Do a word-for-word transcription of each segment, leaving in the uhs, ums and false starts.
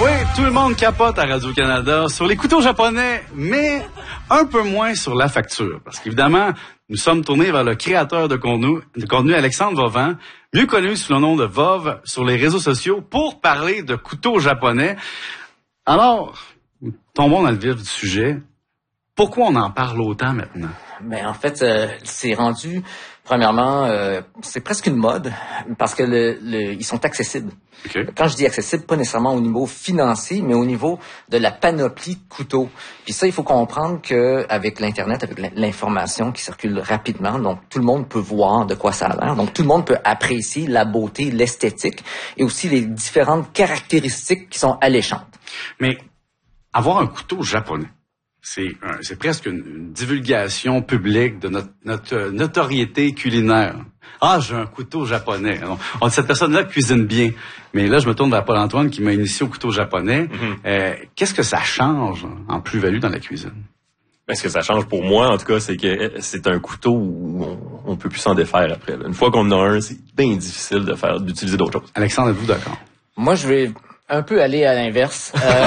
Oui, tout le monde capote à Radio-Canada sur les couteaux japonais, mais un peu moins sur la facture. Parce qu'évidemment, nous sommes tournés vers le créateur de contenu, de contenu Alexandre Vovan, mieux connu sous le nom de Vov sur les réseaux sociaux, pour parler de couteaux japonais. Alors, tombons dans le vif du sujet. Pourquoi on en parle autant maintenant? Ben en fait, euh, c'est rendu, premièrement, euh, c'est presque une mode parce que le, le, ils sont accessibles. Okay. Quand je dis accessible, pas nécessairement au niveau financier, mais au niveau de la panoplie de couteaux. Puis ça, il faut comprendre que avec l'internet, avec l'information qui circule rapidement, donc tout le monde peut voir de quoi ça a l'air. Donc tout le monde peut apprécier la beauté, l'esthétique et aussi les différentes caractéristiques qui sont alléchantes. Mais avoir un couteau japonais, c'est un, c'est presque une, une divulgation publique de notre, notre euh, notoriété culinaire. Ah, j'ai un couteau japonais. On, on, cette personne-là cuisine bien. Mais là, je me tourne vers Paul-Antoine qui m'a initié au couteau japonais. Mm-hmm. Euh, qu'est-ce que ça change en plus-value dans la cuisine? Ben, ce que ça change pour moi, en tout cas, c'est que c'est un couteau où on, on peut plus s'en défaire après. Là. Une fois qu'on en a un, c'est bien difficile de faire d'utiliser d'autres choses. Alexandre, êtes-vous d'accord? Moi, je vais un peu aller à l'inverse. Euh,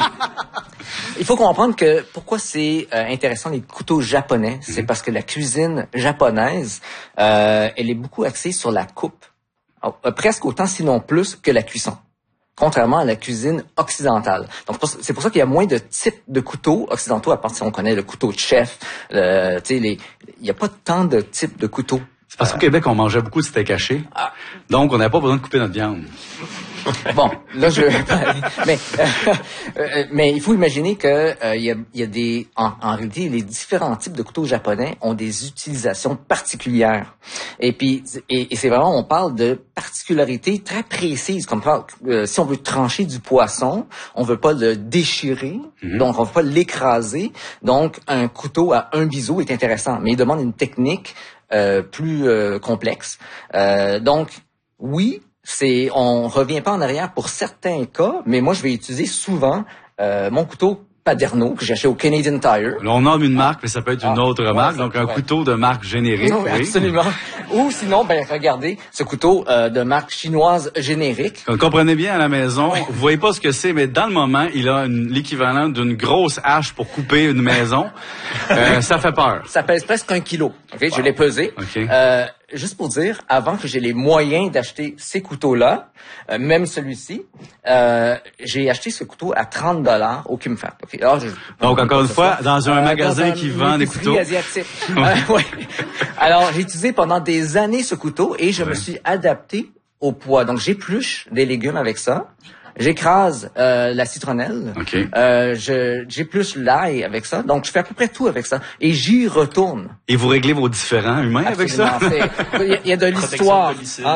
il faut comprendre que pourquoi c'est euh, intéressant les couteaux japonais, c'est mm-hmm. parce que la cuisine japonaise, euh, elle est beaucoup axée sur la coupe, alors, euh, presque autant sinon plus que la cuisson, contrairement à la cuisine occidentale. Donc c'est pour ça qu'il y a moins de types de couteaux occidentaux, à part si on connaît le couteau de chef. Le, tu sais, les, il y a pas tant de types de couteaux. C'est parce qu'au Québec, on mangeait beaucoup de steak haché, ah. donc on n'avait pas besoin de couper notre viande. Bon, là je mais euh, mais il faut imaginer que euh, il y a il y a des en, en réalité les différents types de couteaux japonais ont des utilisations particulières. Et puis et, et c'est vraiment on parle de particularités très précises comme euh, si on veut trancher du poisson, on veut pas le déchirer, mm-hmm. donc on veut pas l'écraser. Donc un couteau à un biseau est intéressant, mais il demande une technique euh, plus euh, complexe. Euh, donc oui, c'est, on revient pas en arrière pour certains cas, mais moi, je vais utiliser souvent euh, mon couteau Paderno que j'ai acheté au Canadian Tire. Là, on nomme une marque, mais ça peut être une ah, autre ouais, marque, donc un ouais. couteau de marque générique. Non, oui. Absolument. Ou sinon, ben regardez, ce couteau euh, de marque chinoise générique. Vous comprenez bien à la maison, oui. Vous voyez pas ce que c'est, mais dans le moment, il a une, l'équivalent d'une grosse hache pour couper une maison. euh, ça fait peur. Ça pèse presque un kilo. Okay? Wow. Je l'ai pesé. Okay. Euh, juste pour dire, avant que j'ai les moyens d'acheter ces couteaux-là, euh, même celui-ci, euh, j'ai acheté ce couteau à trente dollars au Kimfat. Okay? Alors, je, Donc, encore une fois, dans un euh, magasin dans un qui vend des couteaux. Asiatique. euh, ouais. Alors, j'ai utilisé pendant des années ce couteau et je ouais. me suis adapté au poids. Donc, j'épluche des légumes avec ça. J'écrase euh, la citronnelle. Okay. Euh, je j'épluche l'ail avec ça. Donc, je fais à peu près tout avec ça. Et j'y retourne. Et vous réglez vos différends humains Absolument, avec ça? Il y, y a de l'histoire. Ah,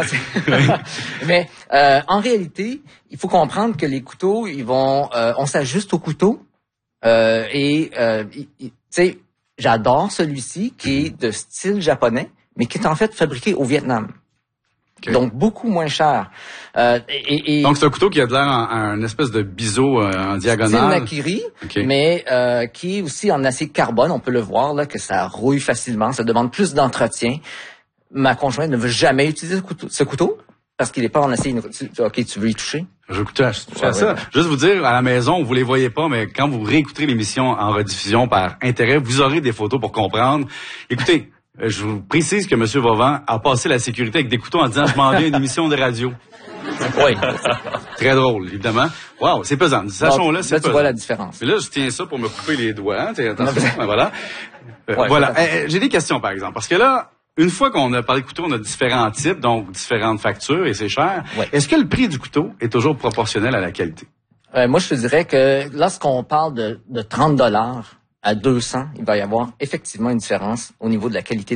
mais euh, en réalité, il faut comprendre que les couteaux, ils vont, euh, on s'ajuste au couteau. Euh, et euh, tu sais, j'adore celui-ci qui est de style japonais, mais qui est en fait fabriqué au Vietnam. Okay. Donc, beaucoup moins cher. Euh, et, et, Donc, c'est un couteau qui a de l'air en, en une espèce de biseau euh, en diagonale. C'est Nakiri, okay. mais euh, qui est aussi en acier carbone. On peut le voir, là, que ça rouille facilement. Ça demande plus d'entretien. Ma conjointe ne veut jamais utiliser ce couteau, ce couteau parce qu'il n'est pas en acier. OK, tu veux y toucher? Je vais écouter à, à ça. Ouais. Juste vous dire, à la maison, vous les voyez pas, mais quand vous réécouterez l'émission en rediffusion par intérêt, vous aurez des photos pour comprendre. Écoutez, je vous précise que M. Vovan a passé la sécurité avec des couteaux en disant « Je m'en viens à une émission de radio ». Oui. Très drôle, évidemment. Wow, c'est pesant. Sachons-là, c'est là, pesant. Tu vois la différence. Mais là, je tiens ça pour me couper les doigts. Hein, attention, voilà. Euh, ouais, voilà. Euh, j'ai des questions, par exemple. Parce que là, une fois qu'on a parlé de couteau, on a différents types, donc différentes factures, et c'est cher. Ouais. Est-ce que le prix du couteau est toujours proportionnel à la qualité? Euh, moi, je te dirais que lorsqu'on parle de, de trente dollars à deux cents, il va y avoir effectivement une différence au niveau de la qualité